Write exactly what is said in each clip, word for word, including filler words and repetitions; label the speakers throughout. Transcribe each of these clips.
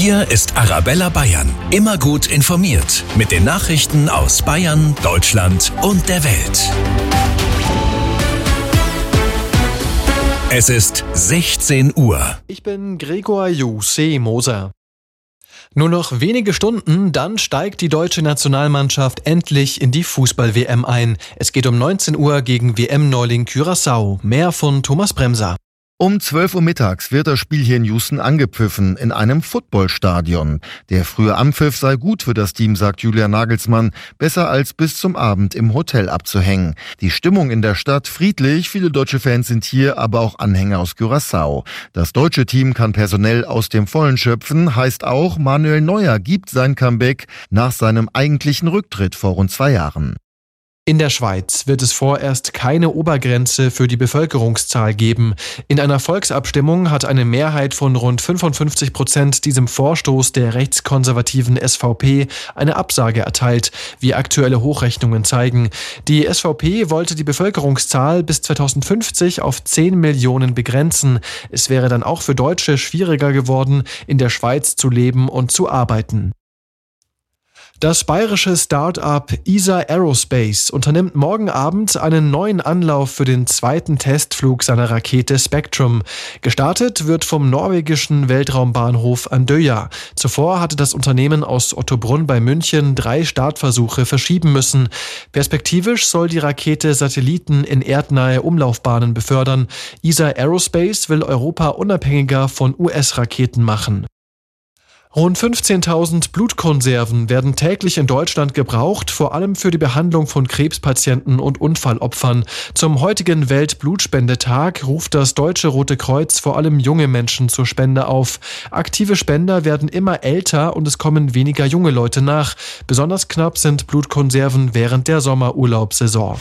Speaker 1: Hier ist Arabella Bayern. Immer gut informiert mit den Nachrichten aus Bayern, Deutschland und der Welt. Es ist sechzehn Uhr.
Speaker 2: Ich bin Gregor Juseh-Moser. Nur noch wenige Stunden, dann steigt die deutsche Nationalmannschaft endlich in die Fußball-W M ein. Es geht um neunzehn Uhr gegen W M-Neuling Curaçao. Mehr von Thomas Bremser.
Speaker 3: Um zwölf Uhr mittags wird das Spiel hier in Houston angepfiffen, in einem Footballstadion. Der frühe Anpfiff sei gut für das Team, sagt Julian Nagelsmann. Besser als bis zum Abend im Hotel abzuhängen. Die Stimmung in der Stadt friedlich, viele deutsche Fans sind hier, aber auch Anhänger aus Curaçao. Das deutsche Team kann personell aus dem Vollen schöpfen, heißt auch, Manuel Neuer gibt sein Comeback nach seinem eigentlichen Rücktritt vor rund zwei Jahren.
Speaker 2: In der Schweiz wird es vorerst keine Obergrenze für die Bevölkerungszahl geben. In einer Volksabstimmung hat eine Mehrheit von rund fünfundfünfzig Prozent diesem Vorstoß der rechtskonservativen S V P eine Absage erteilt, wie aktuelle Hochrechnungen zeigen. Die S V P wollte die Bevölkerungszahl bis zweitausendfünfzig auf zehn Millionen begrenzen. Es wäre dann auch für Deutsche schwieriger geworden, in der Schweiz zu leben und zu arbeiten. Das bayerische Start-up E S A Aerospace unternimmt morgen Abend einen neuen Anlauf für den zweiten Testflug seiner Rakete Spectrum. Gestartet wird vom norwegischen Weltraumbahnhof Andøya. Zuvor hatte das Unternehmen aus Ottobrunn bei München drei Startversuche verschieben müssen. Perspektivisch soll die Rakete Satelliten in erdnahe Umlaufbahnen befördern. E S A Aerospace will Europa unabhängiger von U S-Raketen machen. Rund fünfzehntausend Blutkonserven werden täglich in Deutschland gebraucht, vor allem für die Behandlung von Krebspatienten und Unfallopfern. Zum heutigen Weltblutspendetag ruft das Deutsche Rote Kreuz vor allem junge Menschen zur Spende auf. Aktive Spender werden immer älter und es kommen weniger junge Leute nach. Besonders knapp sind Blutkonserven während der Sommerurlaubssaison.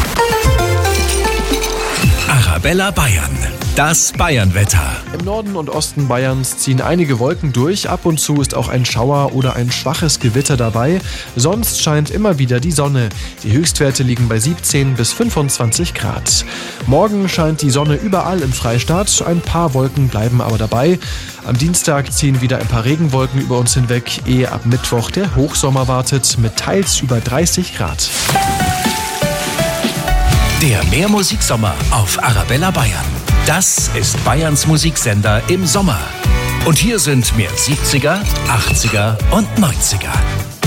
Speaker 1: Arabella Bayern. Das Bayernwetter.
Speaker 2: Im Norden und Osten Bayerns ziehen einige Wolken durch. Ab und zu ist auch ein Schauer oder ein schwaches Gewitter dabei. Sonst scheint immer wieder die Sonne. Die Höchstwerte liegen bei siebzehn bis fünfundzwanzig Grad. Morgen scheint die Sonne überall im Freistaat. Ein paar Wolken bleiben aber dabei. Am Dienstag ziehen wieder ein paar Regenwolken über uns hinweg, ehe ab Mittwoch der Hochsommer wartet mit teils über dreißig Grad.
Speaker 1: Der Mehrmusiksommer auf Arabella Bayern. Das ist Bayerns Musiksender im Sommer. Und hier sind mehr siebziger, achtziger und neunziger.